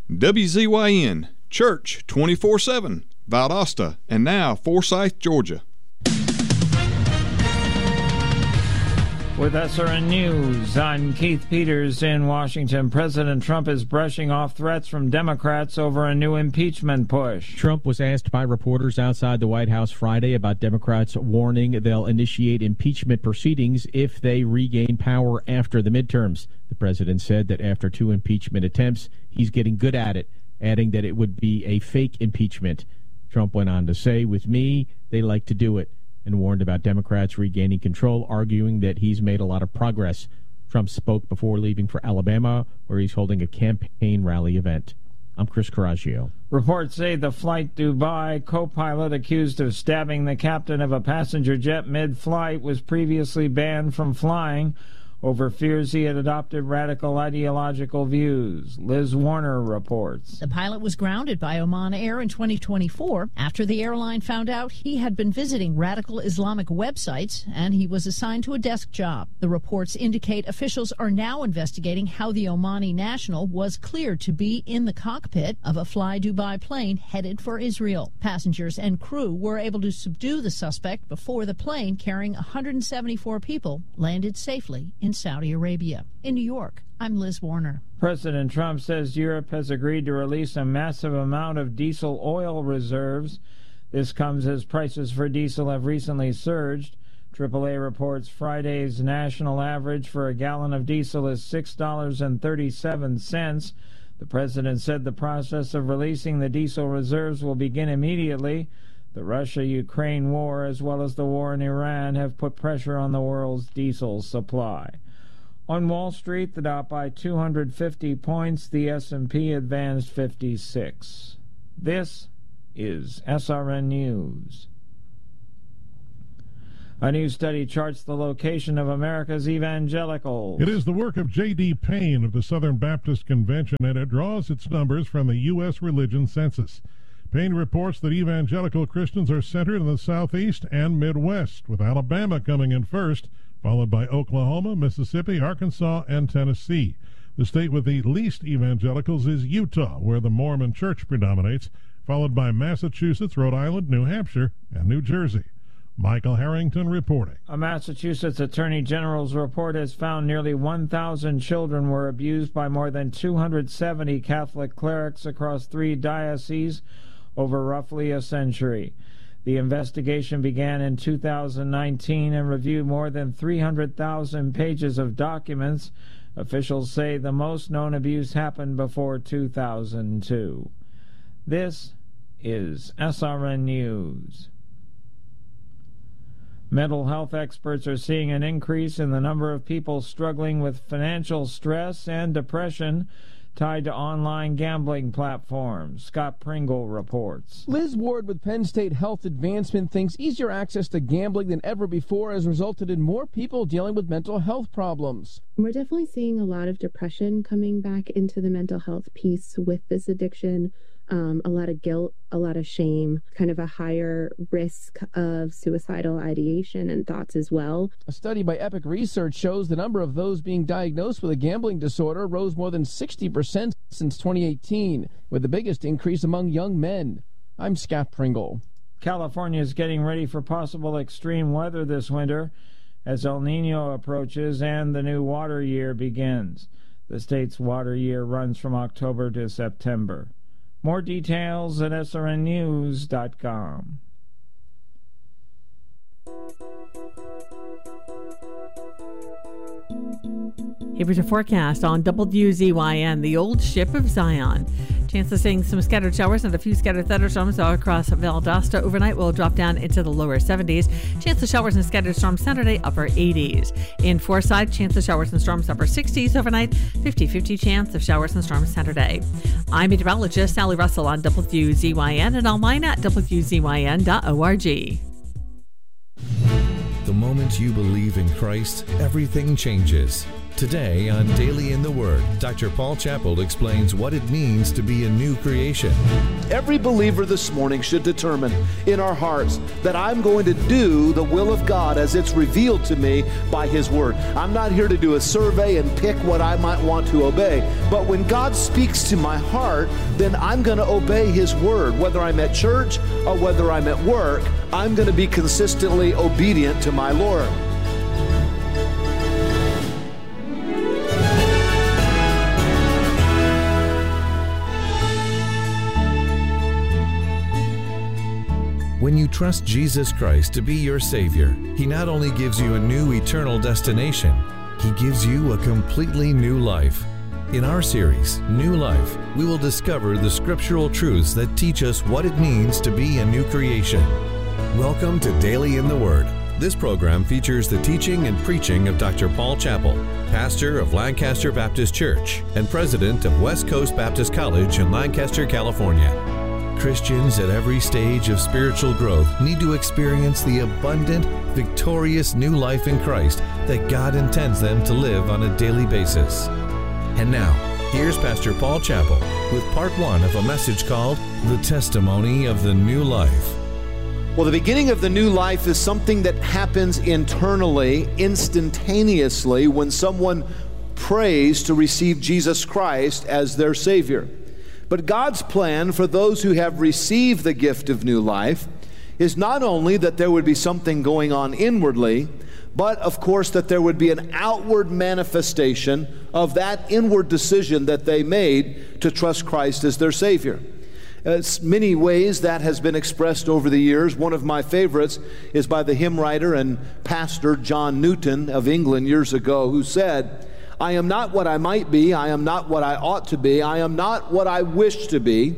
WZYN, Church 24/7, Valdosta, and now Forsyth, Georgia. With SRN News, I'm Keith Peters in Washington. President Trump is brushing off threats from Democrats over a new impeachment push. Trump was asked by reporters outside the White House Friday about Democrats warning they'll initiate impeachment proceedings if they regain power after the midterms. The president said that after 2 impeachment attempts, he's getting good at it, adding that it would be a fake impeachment. Trump went on to say, "With me, they like to do it," and warned about Democrats regaining control, arguing that he's made a lot of progress. Trump spoke before leaving for Alabama, where he's holding a campaign rally event. I'm Chris Coraggio. Reports say the Flight Dubai co-pilot accused of stabbing the captain of a passenger jet mid-flight was previously banned from flying over fears he had adopted radical ideological views. Liz Warner reports. The pilot was grounded by Oman Air in 2024 after the airline found out he had been visiting radical Islamic websites, and he was assigned to a desk job. The reports indicate officials are now investigating how the Omani national was cleared to be in the cockpit of a Fly Dubai plane headed for Israel. Passengers and crew were able to subdue the suspect before the plane carrying 174 people landed safely in Saudi Arabia. In New York, I'm Liz Warner. President Trump says Europe has agreed to release a massive amount of diesel oil reserves. This comes as prices for diesel have recently surged. AAA reports Friday's national average for a gallon of diesel is $6.37. The president said the process of releasing the diesel reserves will begin immediately. The Russia-Ukraine war, as well as the war in Iran, have put pressure on the world's diesel supply. On Wall Street, the Dow by 250 points, the S&P advanced 56. This is SRN News. A new study charts the location of America's evangelicals. It is the work of J.D. Payne of the Southern Baptist Convention, and it draws its numbers from the U.S. Religion Census. Payne reports that evangelical Christians are centered in the Southeast and Midwest, with Alabama coming in first, followed by Oklahoma, Mississippi, Arkansas, and Tennessee. The state with the least evangelicals is Utah, where the Mormon Church predominates, followed by Massachusetts, Rhode Island, New Hampshire, and New Jersey. Michael Harrington reporting. A Massachusetts Attorney General's report has found nearly 1,000 children were abused by more than 270 Catholic clerics across 3 dioceses over roughly a century. The investigation began in 2019 and reviewed more than 300,000 pages of documents. Officials say the most known abuse happened before 2002. This is SRN News. Mental health experts are seeing an increase in the number of people struggling with financial stress and depression tied to online gambling platforms. Scott Pringle reports. Liz Ward with Penn State Health Advancement thinks easier access to gambling than ever before has resulted in more people dealing with mental health problems. We're definitely seeing a lot of depression coming back into the mental health piece with this addiction. A lot of guilt, a lot of shame, kind of a higher risk of suicidal ideation and thoughts as well. A study by Epic Research shows the number of those being diagnosed with a gambling disorder rose more than 60% since 2018, with the biggest increase among young men. I'm Scott Pringle. California is getting ready for possible extreme weather this winter as El Nino approaches and the new water year begins. The state's water year runs from October to September. More details at srnnews.com. Here's your forecast on WZYN, the old ship of Zion. Chance of seeing some scattered showers and a few scattered thunderstorms across Valdosta. Overnight will drop down into the lower 70s. Chance of showers and scattered storms Saturday, upper 80s. In Forsyth, chance of showers and storms upper 60s overnight. 50-50 chance of showers and storms Saturday. I'm meteorologist Sally Russell on WZYN and online at WZYN.org. The moment you believe in Christ, everything changes. Today on Daily in the Word, Dr. Paul Chappell explains what it means to be a new creation. Every believer this morning should determine in our hearts that I'm going to do the will of God as it's revealed to me by His Word. I'm not here to do a survey and pick what I might want to obey. But when God speaks to my heart, then I'm going to obey His Word. Whether I'm at church or whether I'm at work, I'm going to be consistently obedient to my Lord. When you trust Jesus Christ to be your Savior, He not only gives you a new eternal destination, He gives you a completely new life. In our series, New Life, we will discover the scriptural truths that teach us what it means to be a new creation. Welcome to Daily in the Word. This program features the teaching and preaching of Dr. Paul Chappell, pastor of Lancaster Baptist Church and president of West Coast Baptist College in Lancaster, California. Christians at every stage of spiritual growth need to experience the abundant, victorious new life in Christ that God intends them to live on a daily basis. And now, here's Pastor Paul Chappell with part 1 of a message called The Testimony of the New Life. Well, the beginning of the new life is something that happens internally, instantaneously, when someone prays to receive Jesus Christ as their Savior. But God's plan for those who have received the gift of new life is not only that there would be something going on inwardly, but of course that there would be an outward manifestation of that inward decision that they made to trust Christ as their Savior. Many ways that has been expressed over the years. One of my favorites is by the hymn writer and pastor John Newton of England years ago, who said, "I am not what I might be, I am not what I ought to be, I am not what I wish to be,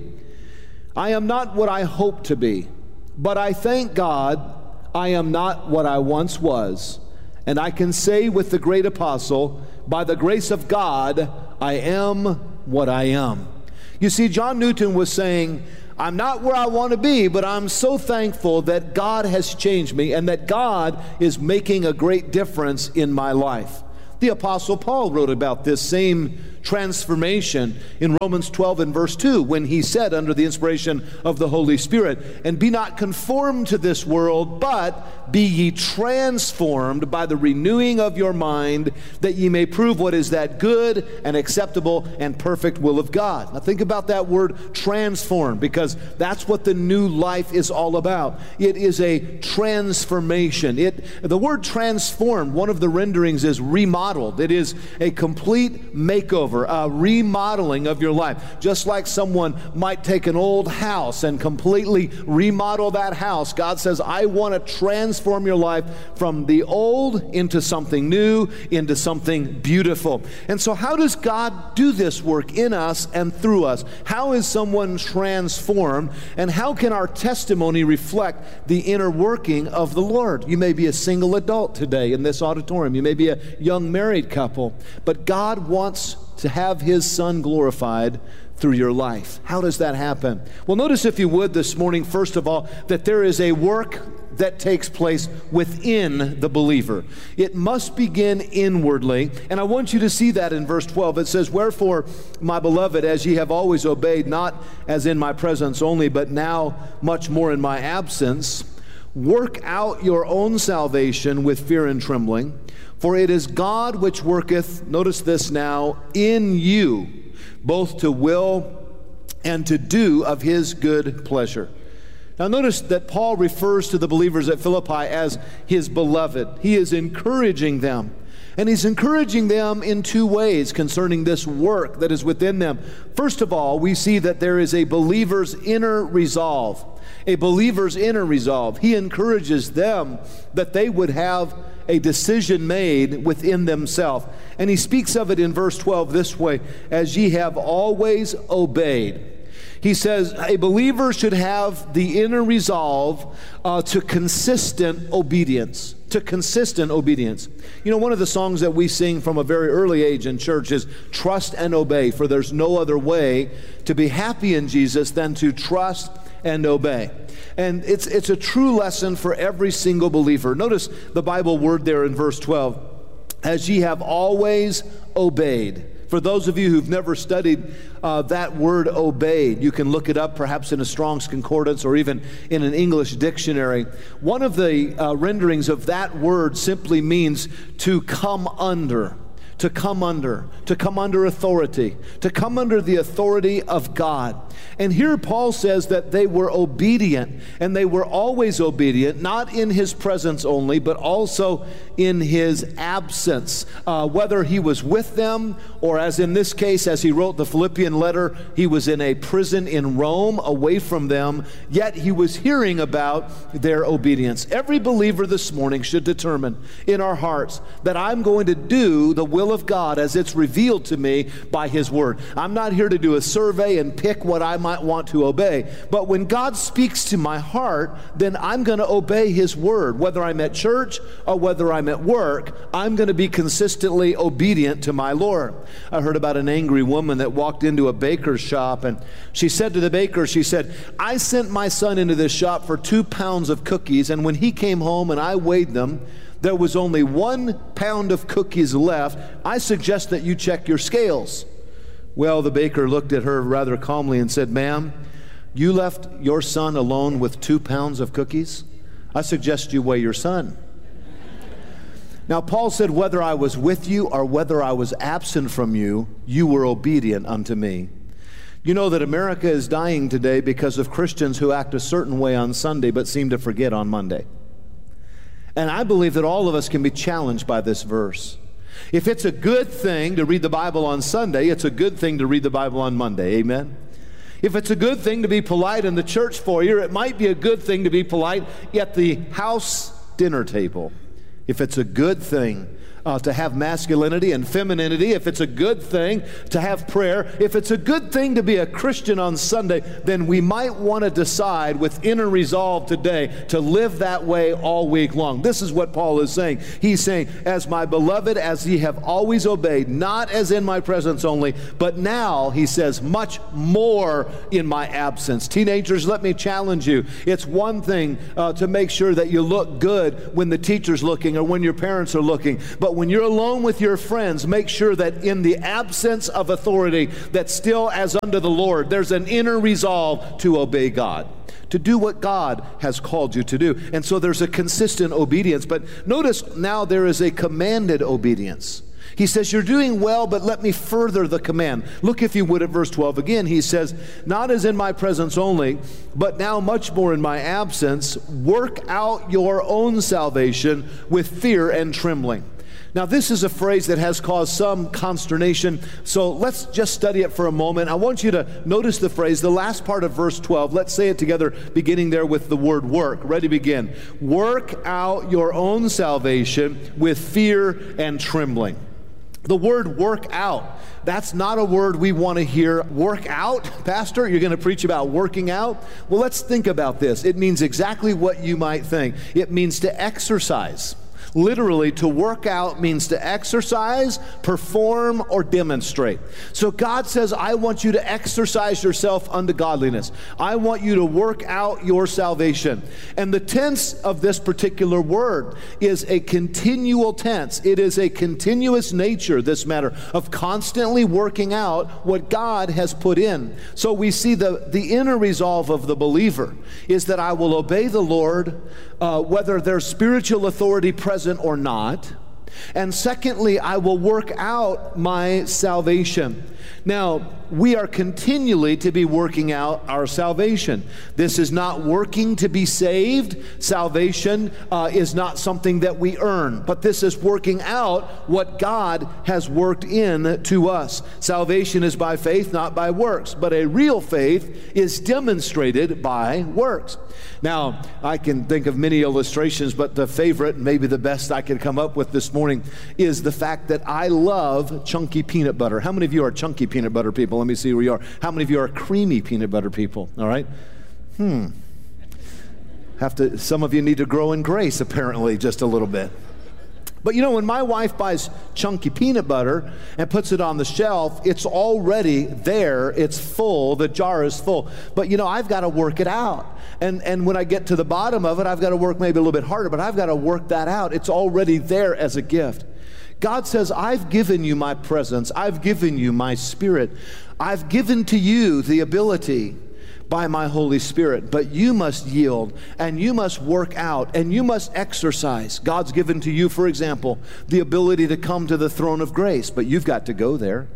I am not what I hope to be, but I thank God I am not what I once was, and I can say with the great apostle, by the grace of God, I am what I am." You see, John Newton was saying, I'm not where I want to be, but I'm so thankful that God has changed me and that God is making a great difference in my life. The Apostle Paul wrote about this same transformation in Romans 12 and verse 2 when he said, under the inspiration of the Holy Spirit, "And be not conformed to this world, but be ye transformed by the renewing of your mind, that ye may prove what is that good and acceptable and perfect will of God." Now think about that word transform, because that's what the new life is all about. It is a transformation. The word transformed, one of the renderings is remodeled. It is a complete makeover, a remodeling of your life. Just like someone might take an old house and completely remodel that house, God says, I want to transform your life from the old into something new, into something beautiful. And so how does God do this work in us and through us? How is someone transformed, and how can our testimony reflect the inner working of the Lord? You may be a single adult today in this auditorium. You may be a young married couple, but God wants to have His Son glorified through your life. How does that happen? Well, notice, if you would, this morning, first of all, that there is a work that takes place within the believer. It must begin inwardly, and I want you to see that in verse 12. It says, "Wherefore, my beloved, as ye have always obeyed, not as in my presence only, but now much more in my absence, work out your own salvation with fear and trembling. For it is God which worketh," notice this now, "in you, both to will and to do of His good pleasure." Now notice that Paul refers to the believers at Philippi as his beloved. He is encouraging them. And he's encouraging them in two ways concerning this work that is within them. First of all, we see that there is a believer's inner resolve. A believer's inner resolve. He encourages them that they would have a decision made within themselves. And he speaks of it in verse 12 this way, "As ye have always obeyed." He says a believer should have the inner resolve to consistent obedience. To consistent obedience. You know, one of the songs that we sing from a very early age in church is "Trust and obey, for there's no other way to be happy in Jesus than to trust and obey." And it's a true lesson for every single believer. Notice the Bible word there in verse 12. as ye have always obeyed. For those of you who've never studied that word obeyed, you can look it up perhaps in a Strong's Concordance or even in an English dictionary. One of the renderings of that word simply means to come under. To come under authority, to come under the authority of God. And here Paul says that they were obedient, and they were always obedient, not in his presence only, but also in his absence. Whether he was with them, or as in this case, as he wrote the Philippian letter, he was in a prison in Rome away from them, yet he was hearing about their obedience. Every believer this morning should determine in our hearts that I'm going to do the will of God as it's revealed to me by his word. I'm not here to do a survey and pick what I might want to obey, but when God speaks to my heart, then I'm going to obey his word. Whether I'm at church or whether I'm at work, I'm going to be consistently obedient to my Lord. I heard about an angry woman that walked into a baker's shop, and she said to the baker, she said, I sent my son into this shop for 2 pounds of cookies, and when he came home and I weighed them, there was only 1 pound of cookies left. I suggest that you check your scales. Well, the baker looked at her rather calmly and said, ma'am, you left your son alone with 2 pounds of cookies? I suggest you weigh your son. Now, Paul said, whether I was with you or whether I was absent from you, you were obedient unto me. You know that America is dying today because of Christians who act a certain way on Sunday but seem to forget on Monday. And I believe that all of us can be challenged by this verse. If it's a good thing to read the Bible on Sunday, it's a good thing to read the Bible on Monday. Amen? If it's a good thing to be polite in the church foyer, it might be a good thing to be polite at the house dinner table. If it's a good thing to have masculinity and femininity, if it's a good thing to have prayer, if it's a good thing to be a Christian on Sunday, then we might want to decide with inner resolve today to live that way all week long. This is what Paul is saying. He's saying, as my beloved, as ye have always obeyed, not as in my presence only, but now, he says, much more in my absence. Teenagers, let me challenge you. It's one thing to make sure that you look good when the teacher's looking or when your parents are looking, but when you're alone with your friends, make sure that in the absence of authority, that still as unto the Lord, there's an inner resolve to obey God, to do what God has called you to do. And so there's a consistent obedience. But notice now there is a commanded obedience. He says, you're doing well, but let me further the command. Look, if you would, at verse 12 again. He says, not as in my presence only, but now much more in my absence, work out your own salvation with fear and trembling. Now, this is a phrase that has caused some consternation, so let's just study it for a moment. I want you to notice the phrase, the last part of verse 12. Let's say it together, beginning there with the word work. Ready, begin. Work out your own salvation with fear and trembling. The word work out, that's not a word we want to hear. Work out? Pastor, you're going to preach about working out? Well, let's think about this. It means exactly what you might think. It means to exercise. Literally, to work out means to exercise, perform, or demonstrate. So God says, I want you to exercise yourself unto godliness. I want you to work out your salvation. And the tense of this particular word is a continual tense. It is a continuous nature, this matter, of constantly working out what God has put in. So we see the inner resolve of the believer is that I will obey the Lord, whether there's spiritual authority present or not. And secondly, I will work out my salvation. Now, we are continually to be working out our salvation. This is not working to be saved. Salvation is not something that we earn, but this is working out what God has worked in to us. Salvation is by faith, not by works, but a real faith is demonstrated by works. Now, I can think of many illustrations, but the favorite, maybe the best I could come up with this morning, is the fact that I love chunky peanut butter. How many of you are chunky peanut butter people? Let me see where you are. How many of you are creamy peanut butter people? All right. Some of you need to grow in grace, apparently, just a little bit. But you know, when my wife buys chunky peanut butter and puts it on the shelf, it's already there. It's full. The jar is full. But you know, I've got to work it out. And when I get to the bottom of it, I've got to work maybe a little bit harder, but I've got to work that out. It's already there as a gift. God says, I've given you my presence. I've given you my Spirit. I've given to you the ability by my Holy Spirit, but you must yield and you must work out and you must exercise. God's given to you, for example, the ability to come to the throne of grace, but you've got to go there.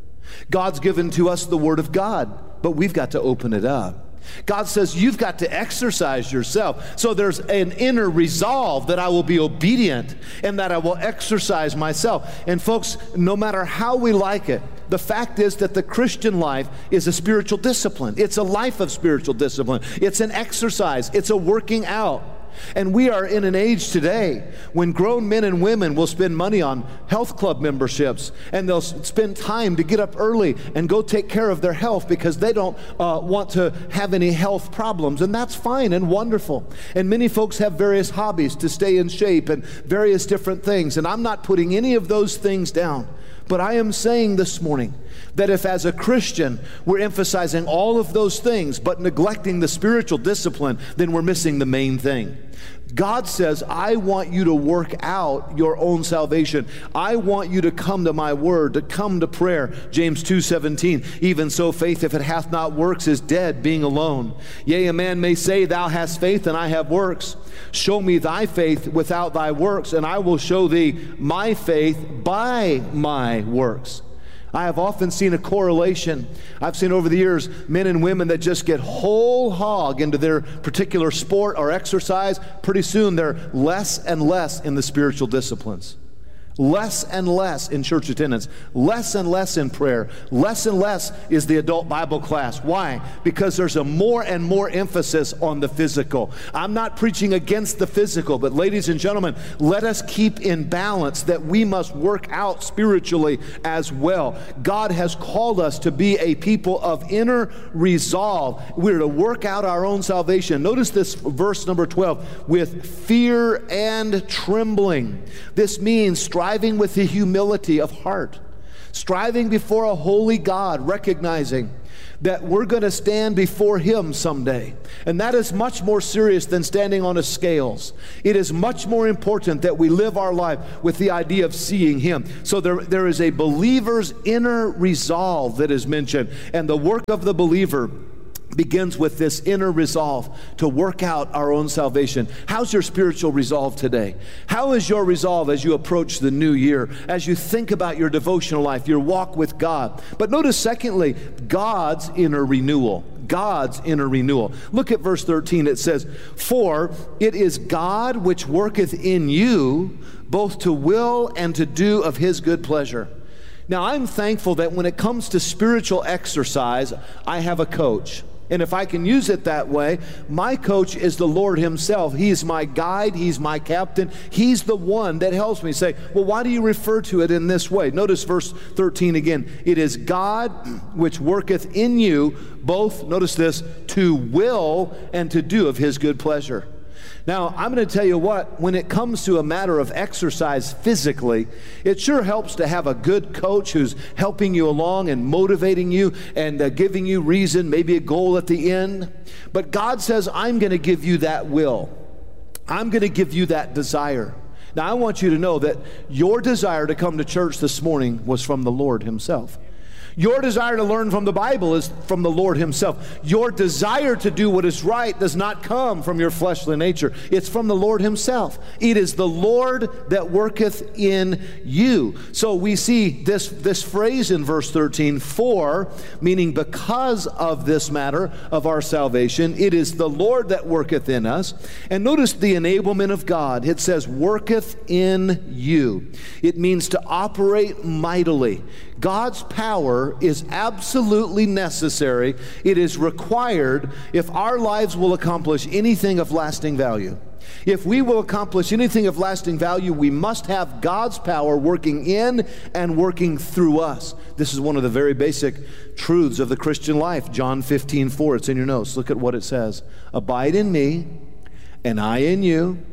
God's given to us the Word of God, but we've got to open it up. God says you've got to exercise yourself. So there's an inner resolve that I will be obedient and that I will exercise myself. And folks, no matter how we like it, the fact is that the Christian life is a spiritual discipline. It's a life of spiritual discipline. It's an exercise. It's a working out. And we are in an age today when grown men and women will spend money on health club memberships, and they'll spend time to get up early and go take care of their health because they don't want to have any health problems. And that's fine and wonderful. And many folks have various hobbies to stay in shape and various different things. And I'm not putting any of those things down. But I am saying this morning that if as a Christian we're emphasizing all of those things but neglecting the spiritual discipline, then we're missing the main thing. God says, I want you to work out your own salvation. I want you to come to my word, to come to prayer. James 2:17, even so faith, if it hath not works, is dead, being alone. Yea, a man may say, thou hast faith and I have works. Show me thy faith without thy works, and I will show thee my faith by my works. I have often seen a correlation. I've seen over the years men and women that just get whole hog into their particular sport or exercise. Pretty soon they're less and less in the spiritual disciplines. Less and less in church attendance, less and less in prayer, less and less is the adult Bible class. Why? Because there's a more and more emphasis on the physical. I'm not preaching against the physical, but ladies and gentlemen, let us keep in balance that we must work out spiritually as well. God has called us to be a people of inner resolve. We're to work out our own salvation. Notice this verse number 12, with fear and trembling. This means striving with the humility of heart, striving before a holy God, recognizing that we're going to stand before Him someday. And that is much more serious than standing on a scales. It is much more important that we live our life with the idea of seeing Him. So there is a believer's inner resolve that is mentioned, and the work of the believer begins with this inner resolve to work out our own salvation. How's your spiritual resolve today? How is your resolve as you approach the new year, as you think about your devotional life, your walk with God? But notice, secondly, God's inner renewal. God's inner renewal. Look at verse 13. It says, for it is God which worketh in you both to will and to do of His good pleasure. Now, I'm thankful that when it comes to spiritual exercise, I have a coach. And if I can use it that way, my coach is the Lord Himself. He's my guide. He's my captain. He's the one that helps me. Say, well, why do you refer to it in this way? Notice verse 13 again. It is God which worketh in you both, notice this, to will and to do of His good pleasure. Now, I'm going to tell you what, when it comes to a matter of exercise physically, it sure helps to have a good coach who's helping you along and motivating you and giving you reason, maybe a goal at the end. But God says, I'm going to give you that will. I'm going to give you that desire. Now, I want you to know that your desire to come to church this morning was from the Lord Himself. Your desire to learn from the Bible is from the Lord Himself. Your desire to do what is right does not come from your fleshly nature. It's from the Lord Himself. It is the Lord that worketh in you. So we see this phrase in verse 13, for, meaning because of this matter of our salvation, it is the Lord that worketh in us. And notice the enablement of God. It says, worketh in you. It means to operate mightily. God's power is absolutely necessary. It is required if our lives will accomplish anything of lasting value. If we will accomplish anything of lasting value, we must have God's power working in and working through us. This is one of the very basic truths of the Christian life. John 15:4, it's in your notes. Look at what it says. Abide in me, and I in you,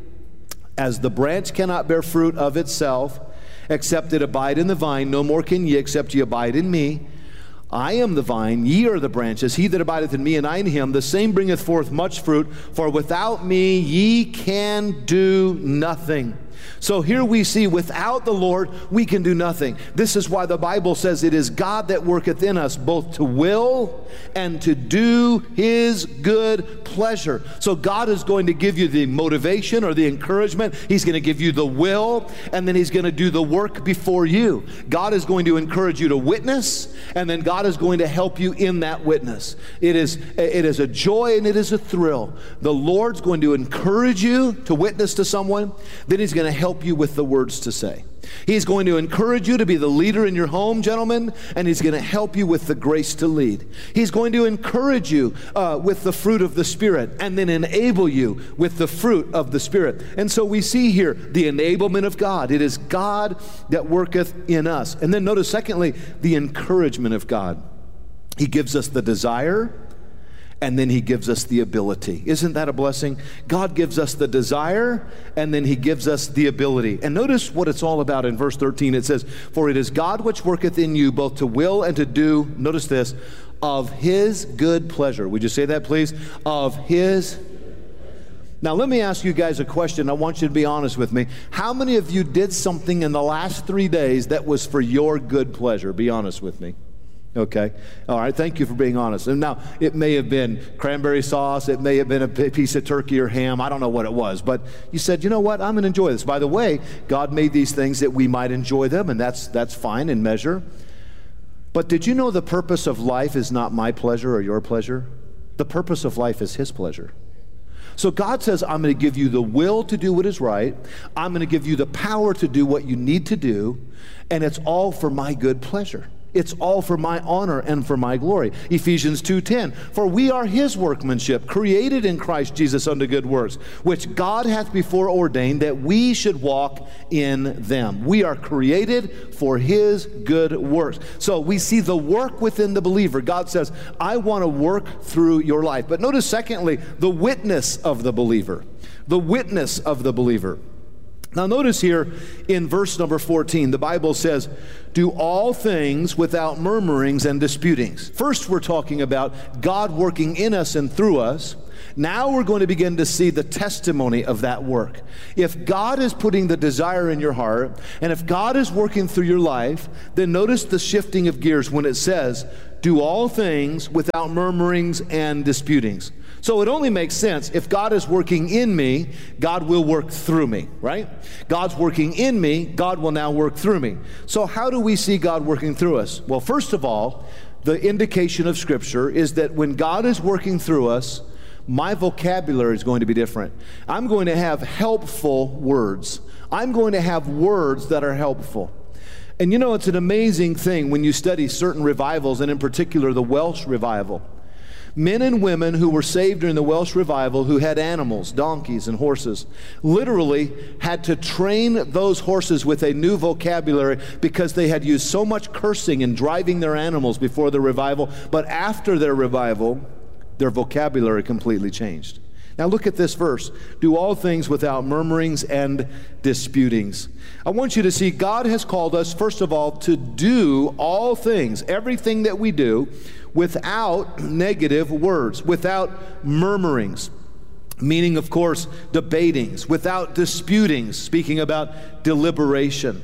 as the branch cannot bear fruit of itself, except it abide in the vine, no more can ye, except ye abide in me. I am the vine, ye are the branches. He that abideth in me, and I in him, the same bringeth forth much fruit. For without me ye can do nothing. So here we see without the Lord, we can do nothing. This is why the Bible says it is God that worketh in us both to will and to do His good pleasure. So God is going to give you the motivation or the encouragement. He's going to give you the will, and then He's going to do the work before you. God is going to encourage you to witness, and then God is going to help you in that witness. It is a joy and it is a thrill. The Lord's going to encourage you to witness to someone, then He's going to help you with the words to say. He's going to encourage you to be the leader in your home, gentlemen, and He's going to help you with the grace to lead. He's going to encourage you with the fruit of the Spirit, and then enable you with the fruit of the Spirit. And so we see here the enablement of God. It is God that worketh in us. And then notice, secondly, the encouragement of God. He gives us the desire, and then He gives us the ability. Isn't that a blessing? God gives us the desire, and then He gives us the ability. And notice what it's all about in verse 13. It says, "For it is God which worketh in you both to will and to do," notice this, "of His good pleasure." Would you say that, please? Of His. Now, let me ask you guys a question. I want you to be honest with me. How many of you did something in the last 3 days that was for your good pleasure? Be honest with me. Okay. All right. Thank you for being honest. And now, it may have been cranberry sauce. It may have been a piece of turkey or ham. I don't know what it was. But you said, you know what? I'm going to enjoy this. By the way, God made these things that we might enjoy them, and that's fine in measure. But did you know the purpose of life is not my pleasure or your pleasure? The purpose of life is His pleasure. So God says, I'm going to give you the will to do what is right. I'm going to give you the power to do what you need to do. And it's all for my good pleasure. It's all for my honor and for my glory. Ephesians 2:10, "For we are His workmanship, created in Christ Jesus unto good works, which God hath before ordained that we should walk in them." We are created for His good works. So we see the work within the believer. God says, I want to work through your life. But notice, secondly, the witness of the believer. The witness of the believer. Now notice here in verse number 14, the Bible says, "Do all things without murmurings and disputings." First, we're talking about God working in us and through us. Now we're going to begin to see the testimony of that work. If God is putting the desire in your heart, and if God is working through your life, then notice the shifting of gears when it says, "Do all things without murmurings and disputings." So it only makes sense if God is working in me, God will work through me, right? God's working in me, God will now work through me. So how do we see God working through us? Well, first of all, the indication of Scripture is that when God is working through us, my vocabulary is going to be different. I'm going to have helpful words. I'm going to have words that are helpful. And you know, it's an amazing thing when you study certain revivals, and in particular the Welsh revival. Men and women who were saved during the Welsh revival who had animals, donkeys and horses, literally had to train those horses with a new vocabulary because they had used so much cursing in driving their animals before the revival. But after their revival, their vocabulary completely changed. Now look at this verse. "Do all things without murmurings and disputings." I want you to see God has called us, first of all, to do all things, everything that we do, without negative words, without murmurings, meaning, of course, debatings, without disputings, speaking about deliberation.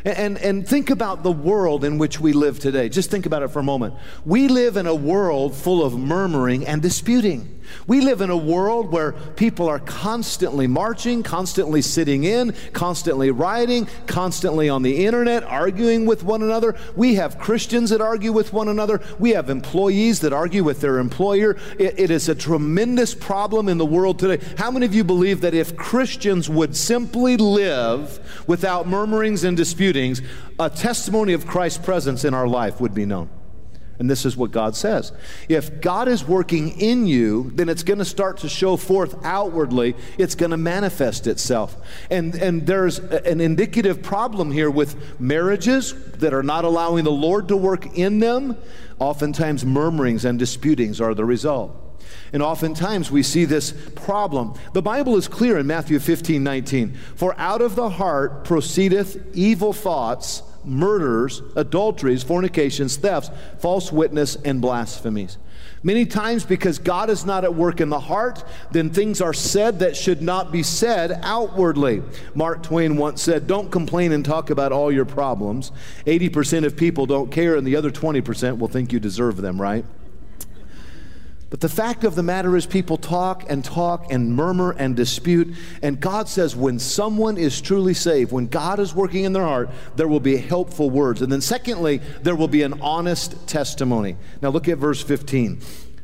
And think about the world in which we live today. Just think about it for a moment. We live in a world full of murmuring and disputing. We live in a world where people are constantly marching, constantly sitting in, constantly rioting, constantly on the internet, arguing with one another. We have Christians that argue with one another. We have employees that argue with their employer. It is a tremendous problem in the world today. How many of you believe that if Christians would simply live without murmurings and disputings, a testimony of Christ's presence in our life would be known? And this is what God says. If God is working in you, then it's going to start to show forth outwardly. It's going to manifest itself. And there's an indicative problem here with marriages that are not allowing the Lord to work in them. Oftentimes murmurings and disputings are the result. And oftentimes we see this problem. The Bible is clear in Matthew 15:19. "For out of the heart proceedeth evil thoughts, murders, adulteries, fornications, thefts, false witness, and blasphemies. Many times, because God is not at work in the heart, then things are said that should not be said outwardly. Mark Twain once said, "Don't complain and talk about all your problems. 80% of people don't care, and the other 20% will think you deserve them," right? But the fact of the matter is, people talk and murmur and dispute. And God says when someone is truly saved, when God is working in their heart, there will be helpful words. And then secondly, there will be an honest testimony. Now look at verse 15.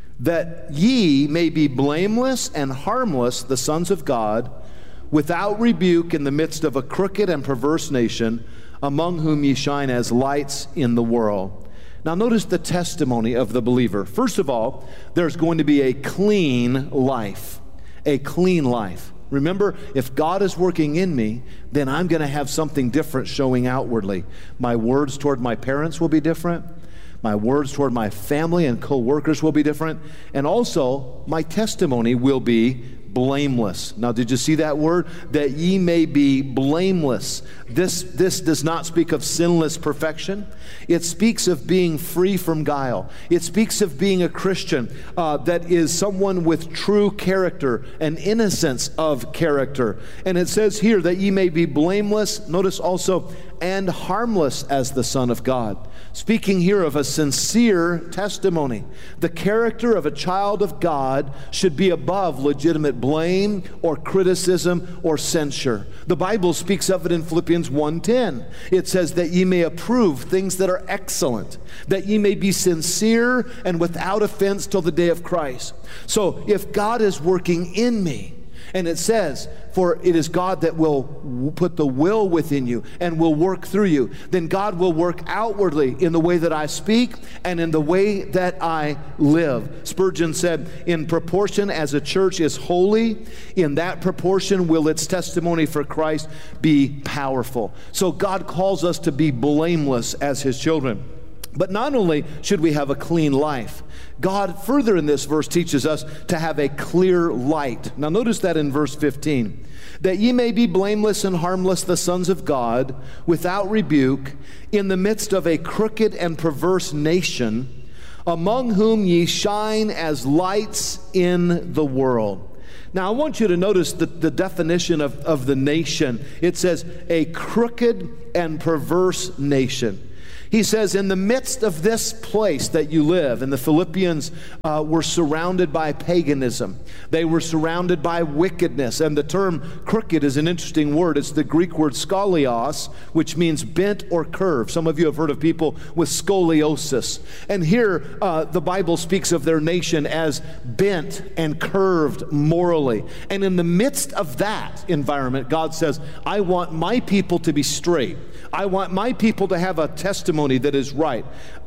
"That ye may be blameless and harmless, the sons of God, without rebuke in the midst of a crooked and perverse nation, among whom ye shine as lights in the world." Now notice the testimony of the believer. First of all, there's going to be a clean life. A clean life. Remember, if God is working in me, then I'm going to have something different showing outwardly. My words toward my parents will be different. My words toward my family and co-workers will be different. And also, my testimony will be blameless. Now, did you see that word? That ye may be blameless. This does not speak of sinless perfection. It speaks of being free from guile. It speaks of being a Christian that is someone with true character, an innocence of character. And it says here that ye may be blameless, notice also, and harmless as the Son of God. Speaking here of a sincere testimony. The character of a child of God should be above legitimate blame or criticism or censure. The Bible speaks of it in Philippians 1:10. It says that ye may approve things that are excellent, that ye may be sincere and without offense till the day of Christ. So if God is working in me, and it says, for it is God that will put the will within you and will work through you, then God will work outwardly in the way that I speak and in the way that I live. Spurgeon said, in proportion as a church is holy, in that proportion will its testimony for Christ be powerful. So God calls us to be blameless as His children. But not only should we have a clean life, God further in this verse teaches us to have a clear light. Now notice that in verse 15. That ye may be blameless and harmless, the sons of God, without rebuke, in the midst of a crooked and perverse nation, among whom ye shine as lights in the world. Now I want you to notice the definition of the nation. It says a crooked and perverse nation. He says, in the midst of this place that you live, and the Philippians were surrounded by paganism. They were surrounded by wickedness. And the term crooked is an interesting word. It's the Greek word skolios, which means bent or curved. Some of you have heard of people with scoliosis. And here the Bible speaks of their nation as bent and curved morally. And in the midst of that environment, God says, I want my people to be straight. I want my people to have a testimony that is right.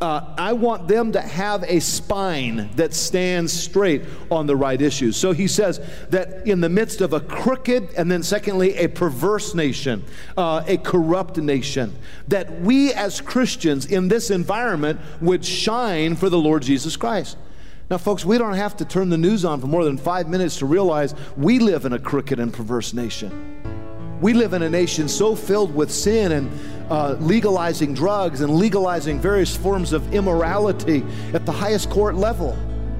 I want them to have a spine that stands straight on the right issues. So he says that in the midst of a crooked, and then secondly, a perverse nation, a corrupt nation, that we as Christians in this environment would shine for the Lord Jesus Christ. Now, folks, we don't have to turn the news on for more than 5 minutes to realize we live in a crooked and perverse nation. We live in a nation so filled with sin and legalizing drugs and legalizing various forms of immorality at the highest court level.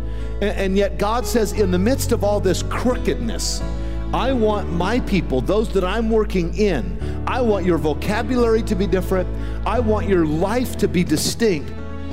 And yet God says, in the midst of all this crookedness, I want my people, those that I'm working in, I want your vocabulary to be different. I want your life to be distinct.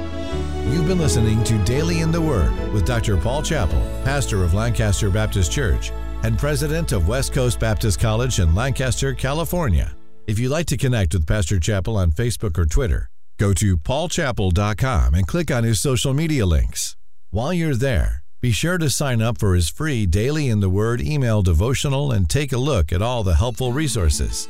You've been listening to Daily in the Word with Dr. Paul Chappell, pastor of Lancaster Baptist Church and president of West Coast Baptist College in Lancaster, California. If you'd like to connect with Pastor Chappell on Facebook or Twitter, go to paulchappell.com and click on his social media links. While you're there, be sure to sign up for his free Daily in the Word email devotional and take a look at all the helpful resources.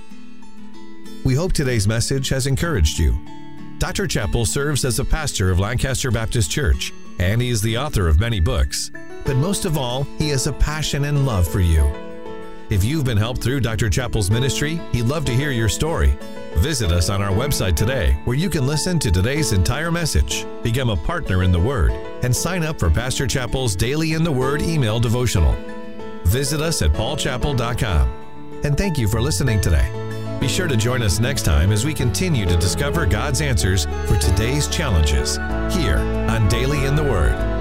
We hope today's message has encouraged you. Dr. Chappell serves as a pastor of Lancaster Baptist Church, and he is the author of many books. But most of all, he has a passion and love for you. If you've been helped through Dr. Chappell's ministry, he'd love to hear your story. Visit us on our website today, where you can listen to today's entire message, become a partner in the Word, and sign up for Pastor Chappell's Daily in the Word email devotional. Visit us at paulchappell.com. And thank you for listening today. Be sure to join us next time as we continue to discover God's answers for today's challenges here on Daily in the Word.